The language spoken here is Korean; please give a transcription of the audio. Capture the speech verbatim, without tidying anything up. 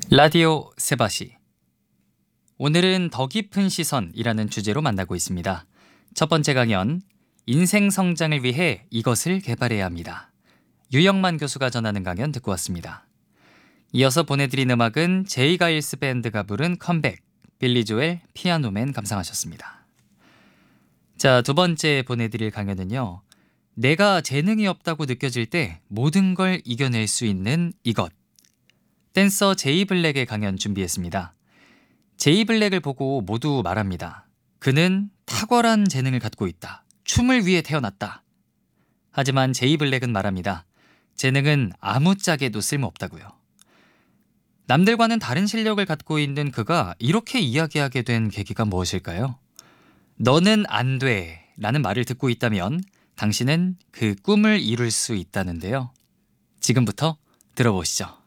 라디오 세바시. 오늘은 더 깊은 시선이라는 주제로 만나고 있습니다. 첫 번째 강연, 인생 성장을 위해 이것을 개발해야 합니다. 유영만 교수가 전하는 강연 듣고 왔습니다. 이어서 보내드린 음악은 제이 가일스 밴드가 부른 컴백, 빌리 조엘 피아노맨 감상하셨습니다. 자, 두 번째 보내드릴 강연은요, 내가 재능이 없다고 느껴질 때 모든 걸 이겨낼 수 있는 이것. 댄서 제이 블랙의 강연 준비했습니다. 제이 블랙을 보고 모두 말합니다. 그는 탁월한 재능을 갖고 있다. 춤을 위해 태어났다. 하지만 제이 블랙은 말합니다. 재능은 아무짝에도 쓸모없다고요. 남들과는 다른 실력을 갖고 있는 그가 이렇게 이야기하게 된 계기가 무엇일까요? 너는 안 돼 라는 말을 듣고 있다면 당신은 그 꿈을 이룰 수 있다는데요. 지금부터 들어보시죠.